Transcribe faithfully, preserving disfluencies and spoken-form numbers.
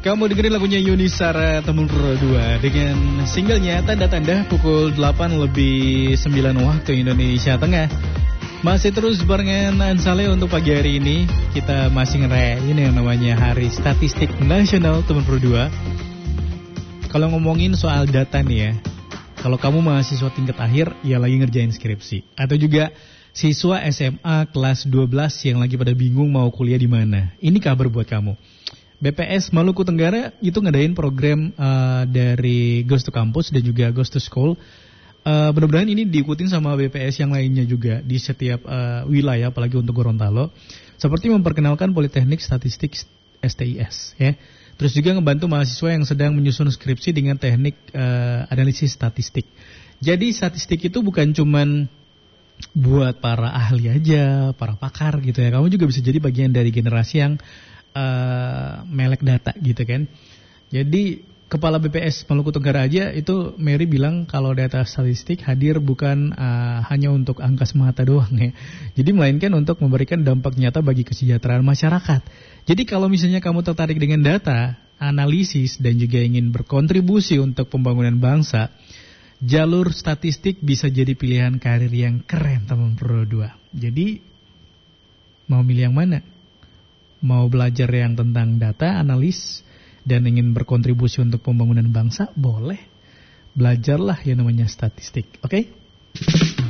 Kamu dengerin lagunya Yuni Shara Temen Pro dua dengan singlenya Tanda-Tanda pukul delapan lebih sembilan waktu Indonesia Tengah. Masih terus barengan Ansale untuk pagi hari ini. Kita masih ngerayain yang namanya Hari Statistik Nasional Temen Pro dua. Kalau ngomongin soal data nih ya, kalau kamu mahasiswa tingkat akhir ya lagi ngerjain skripsi, atau juga siswa S M A kelas dua belas yang lagi pada bingung mau kuliah di mana, ini kabar buat kamu. B P S Maluku Tenggara itu ngadain program uh, dari Ghost to Campus dan juga Ghost to School. Uh, mudah-mudahan ini diikutin sama B P S yang lainnya juga di setiap uh, wilayah, apalagi untuk Gorontalo. Seperti memperkenalkan Politeknik Statistik S T I S, ya. Terus juga ngebantu mahasiswa yang sedang menyusun skripsi dengan teknik uh, analisis statistik. Jadi statistik itu bukan cuman buat para ahli aja, para pakar gitu ya. Kamu juga bisa jadi bagian dari generasi yang Uh, melek data gitu kan. Jadi Kepala B P S Maluku Tenggara aja itu Mary bilang kalau data statistik hadir bukan uh, hanya untuk angka semata doang ya. Jadi melainkan untuk memberikan dampak nyata bagi kesejahteraan masyarakat. Jadi kalau misalnya kamu tertarik dengan data, analisis dan juga ingin berkontribusi untuk pembangunan bangsa, jalur statistik bisa jadi pilihan karir yang keren teman Pro dua. Jadi mau milih yang mana? Mau belajar yang tentang data, analis, dan ingin berkontribusi untuk pembangunan bangsa, boleh. Belajarlah yang namanya statistik, oke? Okay?